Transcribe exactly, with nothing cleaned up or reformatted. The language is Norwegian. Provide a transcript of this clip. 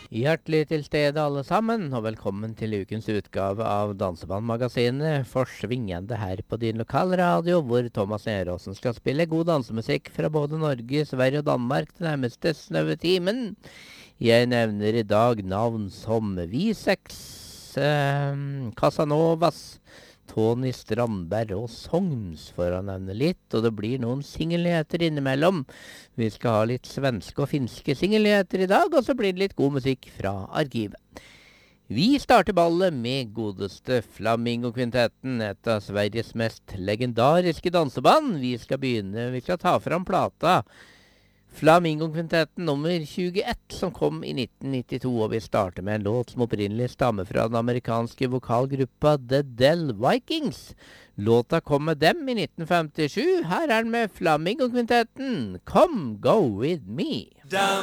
Hjertelig til stede alle sammen, og velkommen til ukens utgave av Dansebandmagasinet, forsvingende her på din lokalradio, hvor Thomas Neråsen skal spille god dansemusikk fra både Norge, Sverige og Danmark den nærmeste snaue timen. Jeg nevner i dag navn som Visex, eh, Casanovas, Tony Strandberg og Sogns, for å nevne litt, og det blir noen singelnyheter innimellom. Vi skal ha litt svenske og finske singelnyheter i dag, og så blir det litt god musikk fra arkivet. Vi starter ballet med godeste Flamingo-kvintetten, et av Sveriges mest legendariske danseband. Vi skal begynne, vi skal ta fram plata Flamingo-kvintetten nummer tjueett, som kom i nitten nittito, og vi starter med en låt som opprinnelig stammer fra den amerikanske vokalgruppa The Del Vikings. Låta kom med dem i nitten femtisju. Her er den med Flamingo-kvintetten Come Go With Me.